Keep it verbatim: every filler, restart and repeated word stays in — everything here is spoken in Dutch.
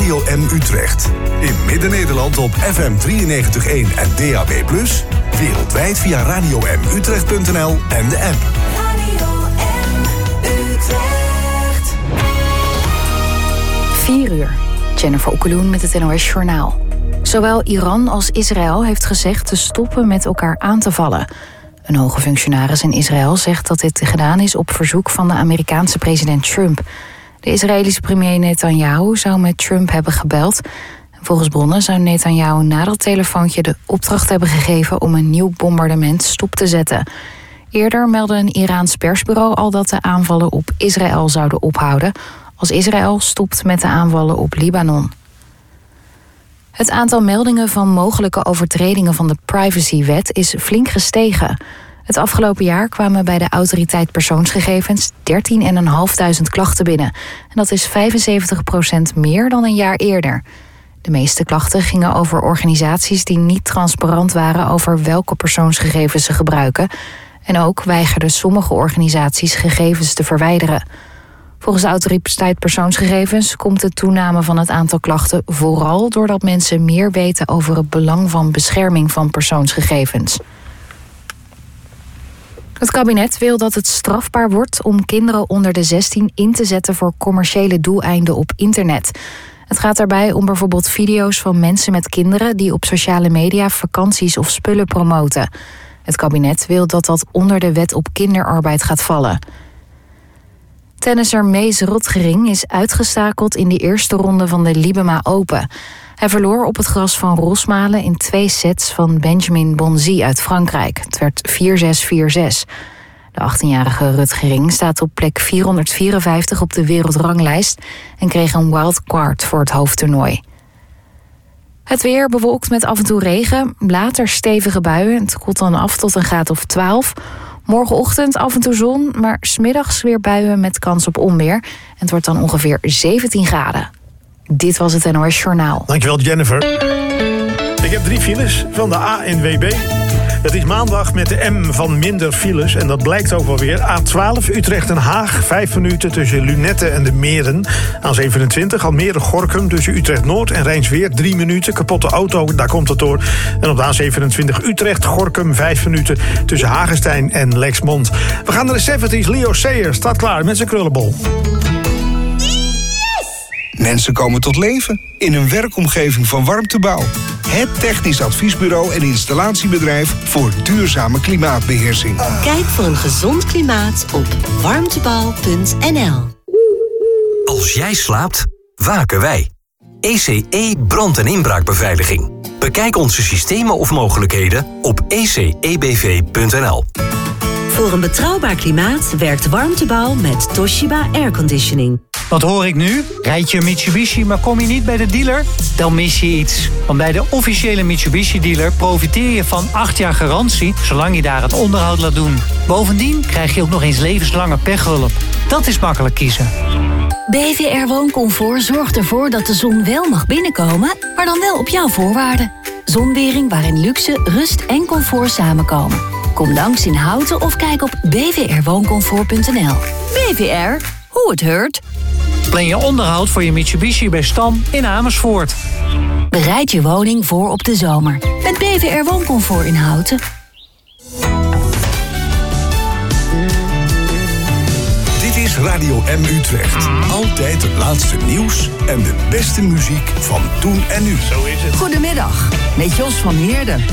Radio M Utrecht. In Midden-Nederland op F M drieënnegentig komma één en D A B plus. Wereldwijd via radio m utrecht punt n l en de app. Radio M Utrecht. vier uur. Jennifer Okkeloen met het N O S Journaal. Zowel Iran als Israël heeft gezegd te stoppen met elkaar aan te vallen. Een hoge functionaris in Israël zegt dat dit gedaan is op verzoek van de Amerikaanse president Trump. De Israëlische premier Netanyahu zou met Trump hebben gebeld. Volgens bronnen zou Netanyahu na dat telefoontje de opdracht hebben gegeven om een nieuw bombardement stop te zetten. Eerder meldde een Iraans persbureau al dat de aanvallen op Israël zouden ophouden als Israël stopt met de aanvallen op Libanon. Het aantal meldingen van mogelijke overtredingen van de privacywet is flink gestegen. Het afgelopen jaar kwamen bij de Autoriteit Persoonsgegevens dertienduizend vijfhonderd klachten binnen. En dat is vijfenzeventig procent meer dan een jaar eerder. De meeste klachten gingen over organisaties die niet transparant waren over welke persoonsgegevens ze gebruiken. En ook weigerden sommige organisaties gegevens te verwijderen. Volgens de Autoriteit Persoonsgegevens komt de toename van het aantal klachten vooral doordat mensen meer weten over het belang van bescherming van persoonsgegevens. Het kabinet wil dat het strafbaar wordt om kinderen onder de zestien in te zetten voor commerciële doeleinden op internet. Het gaat daarbij om bijvoorbeeld video's van mensen met kinderen die op sociale media vakanties of spullen promoten. Het kabinet wil dat dat onder de wet op kinderarbeid gaat vallen. Tennisser Mees Rotgering is uitgeschakeld in de eerste ronde van de Libema Open. Hij verloor op het gras van Rosmalen in twee sets van Benjamin Bonzi uit Frankrijk. Het werd vier zes, vier zes. De achttienjarige Rutgering staat op plek vierhonderdvierenvijftig op de wereldranglijst en kreeg een wildcard voor het hoofdtoernooi. Het weer bewolkt met af en toe regen, later stevige buien. Het koelt dan af tot een graad of twaalf. Morgenochtend af en toe zon, maar 's middags weer buien met kans op onweer. En het wordt dan ongeveer zeventien graden. Dit was het N O S Journaal. Dankjewel, Jennifer. Ik heb drie files van de A N W B. Het is maandag met de M van minder files. En dat blijkt ook wel weer. A twaalf Utrecht en Haag. Vijf minuten tussen Lunette en de Meren. A zevenentwintig Almere-Gorinchem tussen Utrecht-Noord en Rijnsweer. Drie minuten. Kapotte auto, daar komt het door. En op de A zevenentwintig Utrecht-Gorinchem. Vijf minuten tussen Hagestein en Lexmond. We gaan naar de zeventies. Leo Sayer staat klaar met zijn krullenbol. Mensen komen tot leven in een werkomgeving van Warmtebouw. Het technisch adviesbureau en installatiebedrijf voor duurzame klimaatbeheersing. Kijk voor een gezond klimaat op warmtebouw punt n l. Als jij slaapt, waken wij. E C E brand- en inbraakbeveiliging. Bekijk onze systemen of mogelijkheden op e c e b v punt n l. Voor een betrouwbaar klimaat werkt Warmtebouw met Toshiba Airconditioning. Wat hoor ik nu? Rijd je een Mitsubishi, maar kom je niet bij de dealer? Dan mis je iets. Want bij de officiële Mitsubishi-dealer profiteer je van acht jaar garantie, zolang je daar het onderhoud laat doen. Bovendien krijg je ook nog eens levenslange pechhulp. Dat is makkelijk kiezen. B V R Wooncomfort zorgt ervoor dat de zon wel mag binnenkomen, maar dan wel op jouw voorwaarden. Zonwering waarin luxe, rust en comfort samenkomen. Kom langs in Houten of kijk op b v r wooncomfort punt n l. B V R, hoe het heurt. Plan je onderhoud voor je Mitsubishi bij Stam in Amersfoort. Bereid je woning voor op de zomer. Met B V R Wooncomfort in Houten. Dit is Radio M Utrecht. Altijd het laatste nieuws en de beste muziek van toen en nu. Zo is het. Goedemiddag, met Jos van Heerden.